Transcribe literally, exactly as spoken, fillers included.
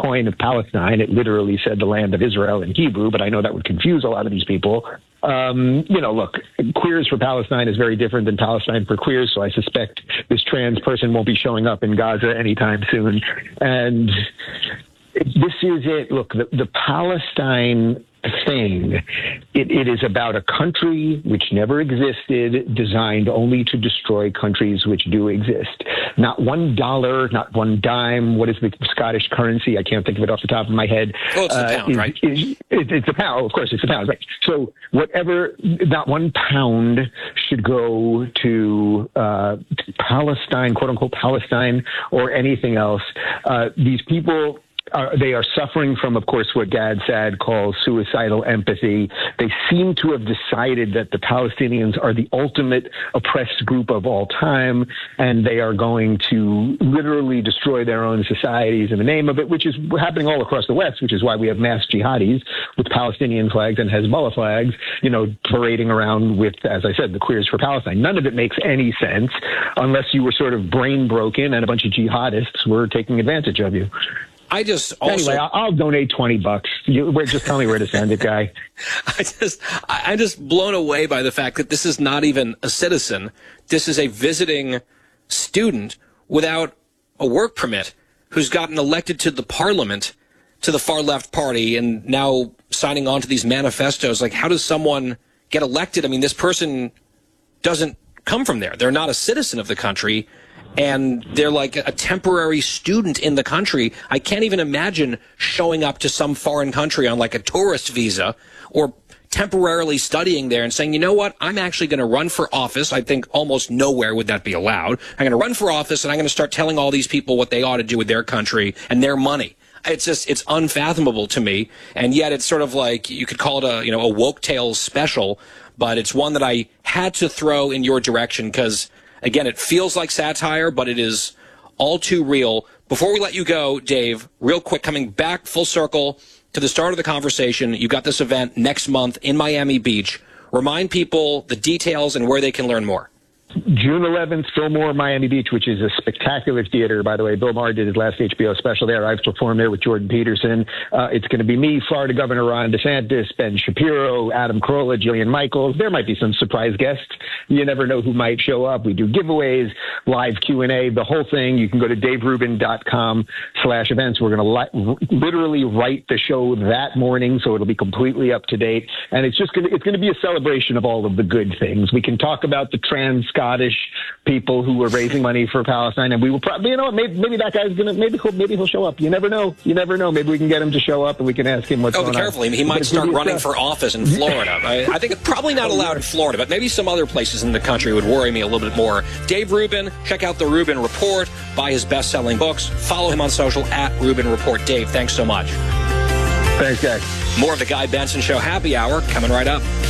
coin of Palestine. It literally said the land of Israel in Hebrew, but I know that would confuse a lot of these people. Um, you know, look, queers for Palestine is very different than Palestine for queers, so I suspect this trans person won't be showing up in Gaza anytime soon. And this is it. Look, the, the Palestine thing, it, it is about a country which never existed, designed only to destroy countries which do exist. Not one dollar, not one dime. What is the Scottish currency? I can't think of it off the top of my head. Well, it's a pound, uh, is, right? Is, it, it's a pound. Of course, it's a pound, right? So whatever, not one pound should go to, uh, to Palestine, quote unquote Palestine, or anything else. Uh, these people, Uh, they are suffering from, of course, what Gad Saad calls suicidal empathy. They seem to have decided that the Palestinians are the ultimate oppressed group of all time, and they are going to literally destroy their own societies in the name of it, which is happening all across the West, which is why we have mass jihadis with Palestinian flags and Hezbollah flags, you know, parading around with, as I said, the Queers for Palestine. None of it makes any sense unless you were sort of brain broken and a bunch of jihadists were taking advantage of you. I just also... Anyway, I'll, I'll donate twenty bucks. You, just tell me where to send it, guy. I just, I'm just blown away by the fact that this is not even a citizen. This is a visiting student without a work permit who's gotten elected to the parliament, to the far left party, and now signing on to these manifestos. Like, how does someone get elected? I mean, this person doesn't come from there. They're not a citizen of the country. And they're like a temporary student in the country. I can't even imagine showing up to some foreign country on like a tourist visa or temporarily studying there and saying, you know what, I'm actually going to run for office. I think almost nowhere would that be allowed. I'm going to run for office and I'm going to start telling all these people what they ought to do with their country and their money. It's just, it's unfathomable to me. And yet it's sort of like, you could call it a, you know, a woke tales special, but it's one that I had to throw in your direction because, again, it feels like satire, but it is all too real. Before we let you go, Dave, real quick, coming back full circle to the start of the conversation, you've got this event next month in Miami Beach. Remind people the details and where they can learn more. June eleventh, Fillmore, Miami Beach, which is a spectacular theater, by the way. Bill Maher did his last H B O special there. I've performed there with Jordan Peterson. Uh, it's going to be me, Florida Governor Ron DeSantis, Ben Shapiro, Adam Carolla, Jillian Michaels. There might be some surprise guests. You never know who might show up. We do giveaways, live Q and A, the whole thing. You can go to daverubin.com slash events. We're going to li- literally write the show that morning, so it'll be completely up to date. And it's just going to, it's going to be a celebration of all of the good things. We can talk about the trans Scottish people who were raising money for Palestine, and we will probably, you know what, maybe, maybe that guy's gonna, maybe he'll, maybe he'll show up. You never know. You never know. Maybe we can get him to show up, and we can ask him what's oh, going on. Oh, be careful. He might start running for office in Florida. I, I think it's probably not allowed in Florida, but maybe some other places in the country would worry me a little bit more. Dave Rubin, check out the Rubin Report, buy his best-selling books, follow him on social at Rubin Report. Dave, thanks so much. Thanks, guys. More of the Guy Benson Show Happy Hour coming right up.